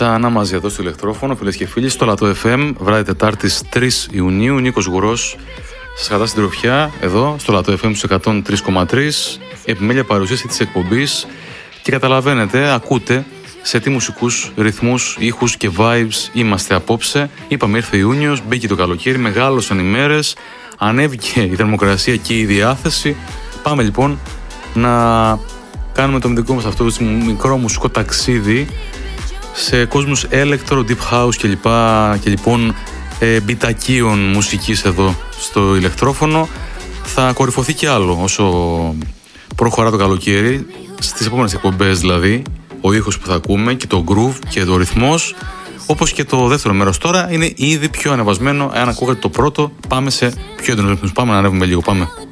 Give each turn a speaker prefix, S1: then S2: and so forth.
S1: Ξανά μαζί εδώ στο ηλεκτρόφωνο, φίλες και φίλοι, στο Λατό FM, βράδυ Τετάρτης 3 Ιουνίου. Νίκος Γουρός σας κρατά στην τροφιά εδώ στο Λατό FM στους 103,3. Επιμέλεια παρουσίαση της εκπομπής και καταλαβαίνετε, ακούτε σε τι μουσικούς ρυθμούς, ήχους και vibes είμαστε απόψε. Είπαμε, ήρθε Ιούνιος, μπήκε το καλοκαίρι, μεγάλωσαν οι μέρες, ανέβηκε η θερμοκρασία και η διάθεση. Πάμε λοιπόν να κάνουμε το δικό μας αυτό το μικρό μουσικό ταξίδι σε κόσμους electro, deep house και λοιπόν μπιτακίων μουσικής εδώ στο ηλεκτρόφωνο. Θα κορυφωθεί κι άλλο όσο προχωρά το καλοκαίρι, στις επόμενες εκπομπές δηλαδή, ο ήχος που θα ακούμε και το groove και το ρυθμός, όπως και το δεύτερο μέρος τώρα είναι ήδη πιο ανεβασμένο. Αν ακούγατε το πρώτο, πάμε σε πιο έντονους ρυθμούς. Πάμε να ανέβουμε λίγο, πάμε.